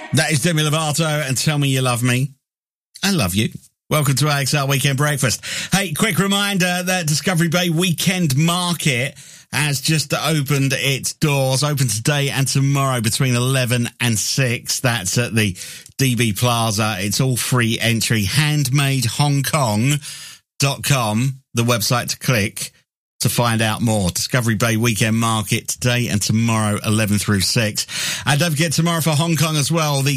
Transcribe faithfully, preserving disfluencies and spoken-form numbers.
That is Demi Lovato and Tell Me You Love Me. I love you. Welcome to A X L Weekend Breakfast. Hey, quick reminder that Discovery Bay Weekend Market has just opened its doors, open today and tomorrow between eleven and six. That's at the D B Plaza. It's all free entry. handmade hong kong dot com, the website to click to find out more. Discovery Bay Weekend Market today and tomorrow, eleven through six. And don't forget tomorrow for Hong Kong as well, the